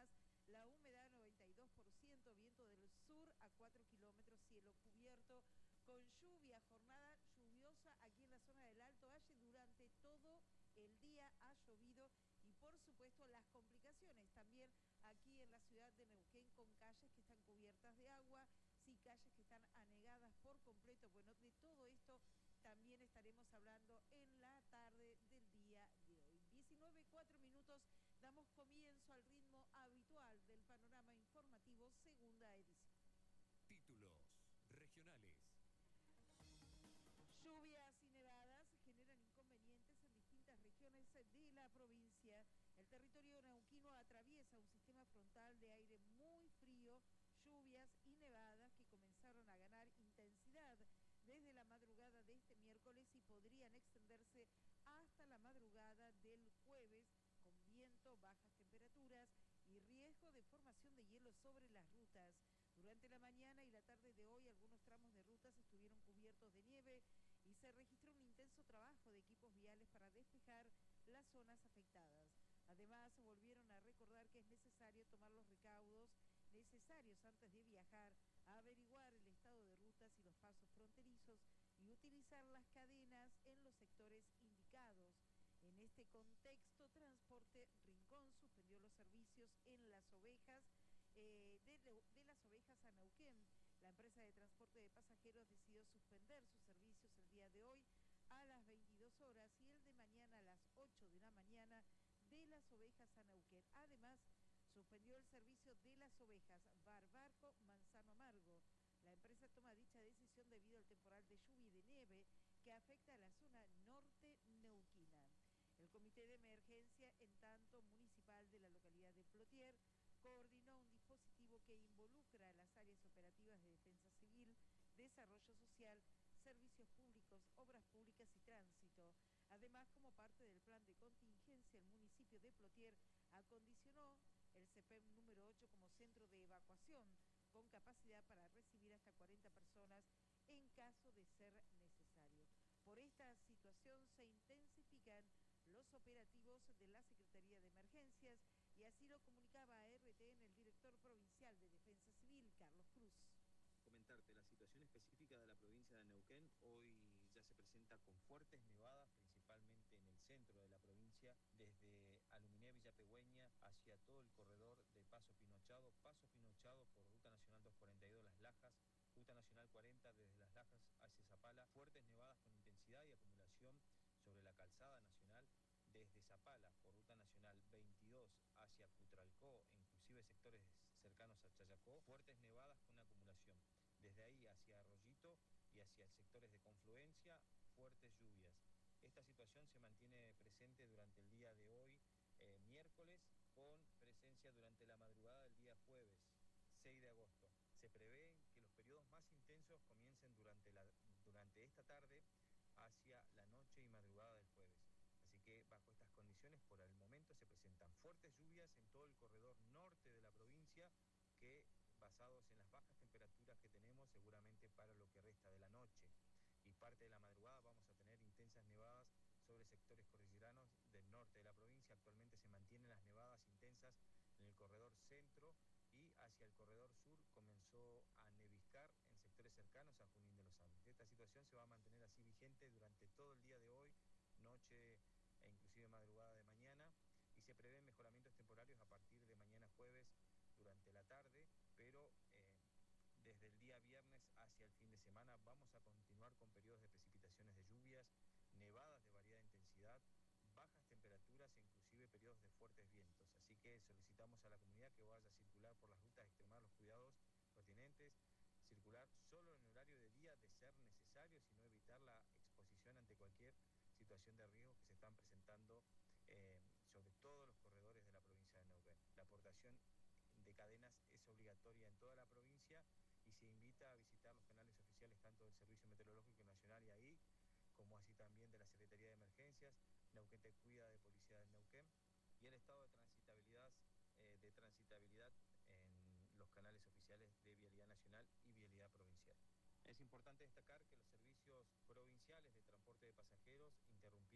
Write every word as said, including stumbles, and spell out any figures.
Además, la humedad noventa y dos por ciento, viento del sur a cuatro kilómetros, cielo cubierto, con lluvia, jornada lluviosa aquí en la zona del Alto Valle. Durante todo el día ha llovido y por supuesto las complicaciones también aquí en la ciudad de Neuquén, con calles que están cubiertas de agua, sí, calles que están anegadas por completo. Bueno, de todo esto también estaremos hablando en la tarde del día de hoy. diecinueve, cuatro minutos, damos comienzo al ritmo habitual del panorama informativo, segunda edición. Títulos regionales. Lluvias y nevadas generan inconvenientes en distintas regiones de la provincia. El territorio neuquino atraviesa un sistema frontal de aire muy frío, lluvias y nevadas que comenzaron a ganar intensidad desde la madrugada de este miércoles y podrían extenderse hasta la madrugada del jueves, con viento, bajas temperaturas y riesgo de formación de hielo sobre las rutas. Durante la mañana y la tarde de hoy, algunos tramos de rutas estuvieron cubiertos de nieve y se registró un intenso trabajo de equipos viales para despejar las zonas afectadas. Además, volvieron a recordar que es necesario tomar los recaudos necesarios antes de viajar, a averiguar el estado de rutas y los pasos fronterizos y utilizar las cadenas en los sectores indicados. En este contexto, Transporte Rincón suspendió los servicios en Las Ovejas, eh, de, de Las Ovejas a Neuquén. La empresa de transporte de pasajeros decidió suspender sus servicios el día de hoy a las veintidós horas y el de mañana a las ocho de la mañana de Las Ovejas a Neuquén. Además, suspendió el servicio de Las Ovejas, Barbarco, Manzano Amargo. La empresa toma dicha decisión debido al temporal de lluvia y de nieve que afecta a la zona norte neuquina. El comité de emergencia, en tanto municipal de la localidad de Plotier, coordinó un dispositivo que involucra a las áreas operativas de Defensa Civil, Desarrollo Social, Servicios Públicos, Obras Públicas y Tránsito. Además, como parte del plan de contingencia, el municipio de Plotier acondicionó el C P E M número ocho como centro de evacuación, con capacidad para recibir hasta cuarenta personas en caso de ser necesario. Por esta situación se intensifican los operativos de la Secretaría de Emergencias y así lo comunicaba a R T N el director provincial de Defensa Civil, Carlos Cruz. Comentarte la situación específica de la provincia de Neuquén. Hoy ya se presenta con fuertes nevadas, principalmente en el centro de la provincia, desde Aluminé, Villa Pegüeña, hacia todo el corredor de Paso Pinochado, Paso Pinochado por Ruta Nacional doscientos cuarenta y dos Las Lajas, Ruta Nacional cuarenta desde Las Lajas hacia Zapala, fuertes nevadas con intensidad y acumulación sobre la calzada nacional, desde Zapala por Ruta Nacional veintidós hacia Cutralcó e inclusive sectores cercanos a Chayacó, fuertes nevadas con acumulación. Desde ahí hacia Arroyito y hacia sectores de confluencia, fuertes lluvias. Esta situación se mantiene presente durante el día de hoy, eh, miércoles, con presencia durante la madrugada del día jueves, seis de agosto. Se prevé que los periodos más intensos comiencen durante, la, durante esta tarde hacia la noche y madrugada del jueves. Así que bajo estas condiciones, por el momento se presentan fuertes lluvias en todo el corredor norte de la provincia, que basados en las bajas temperaturas que tenemos seguramente para lo que resta de la noche y parte de la madrugada vamos a tener intensas nevadas sobre sectores cordilleranos del norte de la provincia. Actualmente se mantienen las nevadas intensas en el corredor centro y hacia el corredor sur comenzó a neviscar en sectores cercanos a Junín de los Andes. Esta situación se va a mantener así vigente durante todo el día de hoy, noche e inclusive madrugada de mañana, y se prevén mejoramientos temporarios a partir de mañana jueves durante la tarde, pero eh, desde el día viernes hacia el fin de semana vamos a continuar con periodos de precipitaciones de lluvias, nevadas de variada intensidad, bajas temperaturas e inclusive periodos de fuertes vientos. Así que solicitamos a la comunidad que vaya a circular por las rutas, extremar los cuidados pertinentes, circular solo en horario de día de ser necesario, sino evitar la exposición ante cualquier situación de riesgo que se están presentando eh, sobre todos los corredores de la provincia de Neuquén. La aportación de cadenas es obligatoria en toda la provincia y se invita a visitar los canales oficiales tanto del Servicio Meteorológico Nacional y ahí, como así también de la Secretaría de Emergencias, Neuquén Te Cuida, de Policía del Neuquén, y el estado de transitabilidad, eh, de transitabilidad en los canales oficiales de Vialidad Nacional y Vialidad Provincial. Es importante destacar que los servicios provinciales de transporte de pasajeros interrumpieron